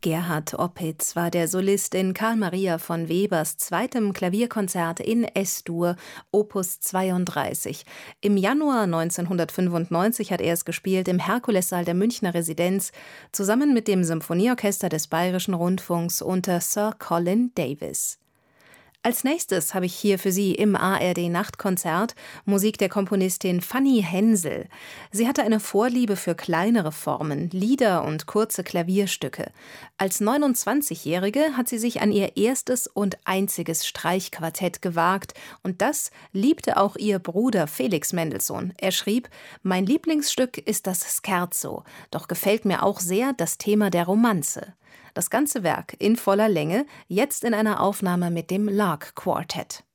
Gerhard Opitz war der Solist in Carl Maria von Webers zweitem Klavierkonzert in S-Dur, Opus 32. Im Januar 1995 hat er es gespielt im Herkulessaal der Münchner Residenz, zusammen mit dem Symphonieorchester des Bayerischen Rundfunks unter Sir Colin Davis. Als nächstes habe ich hier für Sie im ARD-Nachtkonzert Musik der Komponistin Fanny Hensel. Sie hatte eine Vorliebe für kleinere Formen, Lieder und kurze Klavierstücke. Als 29-Jährige hat sie sich an ihr erstes und einziges Streichquartett gewagt. Und das liebte auch ihr Bruder Felix Mendelssohn. Er schrieb: »Mein Lieblingsstück ist das Scherzo, doch gefällt mir auch sehr das Thema der Romanze.« Das ganze Werk in voller Länge, jetzt in einer Aufnahme mit dem Lark Quartet.